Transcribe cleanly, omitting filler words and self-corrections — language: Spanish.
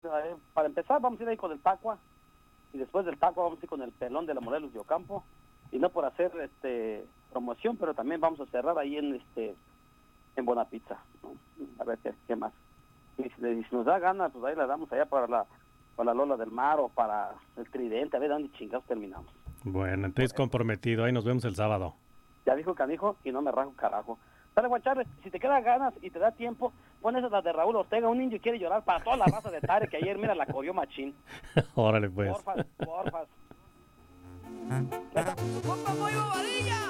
para empezar vamos a ir ahí con el Tacua, y después del Tacua vamos a ir con el Pelón de la Morelos de Ocampo, y no por hacer promoción, pero también vamos a cerrar ahí en Bonapizza, ¿no? A ver qué más. Y si nos da ganas, pues ahí la damos allá para la Lola del Mar o para el Tridente, a ver dónde chingados terminamos. Bueno, entonces comprometido, ahí nos vemos el sábado. Ya dijo Canijo y no me rajo carajo. Dale, Guachar, si te queda ganas y te da tiempo, pones la de Raúl Ortega, un niño quiere llorar para toda la raza de Tare, que ayer, mira, la corrió machín. Órale, pues. Porfas. ¡Compa Pollo Bobadilla!